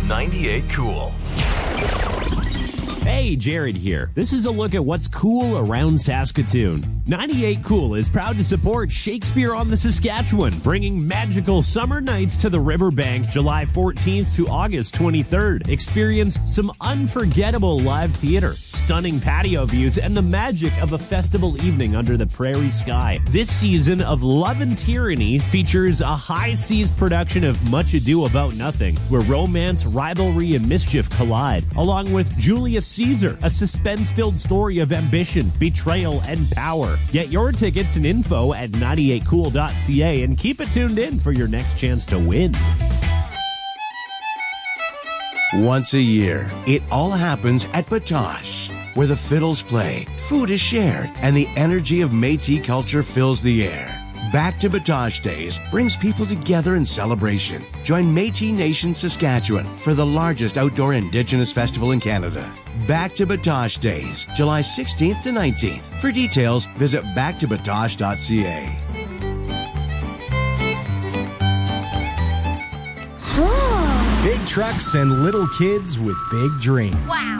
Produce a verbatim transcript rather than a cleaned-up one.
ninety-eight Cool. Hey, Jared here. This is a look at what's cool around Saskatoon. ninety-eight Cool is proud to support Shakespeare on the Saskatchewan, bringing magical summer nights to the riverbank July fourteenth to August twenty-third. Experience some unforgettable live theater, stunning patio views, and the magic of a festival evening under the prairie sky. This season of Love and Tyranny features a high seas production of Much Ado About Nothing, where romance, rivalry, and mischief collide, along with Julius Caesar, a suspense-filled story of ambition, betrayal, and power. Get your tickets and info at ninety-eight cool dot c a and keep it tuned in for your next chance to win. Once a year, it all happens at Batoche, where the fiddles play, food is shared, and the energy of Métis culture fills the air. Back to Batoche Days brings people together in celebration. Join Métis Nation Saskatchewan for the largest outdoor Indigenous festival in Canada. Back to Batoche Days, July sixteenth to nineteenth. For details, visit back to batoche dot c a. Big trucks and little kids with big dreams. Wow.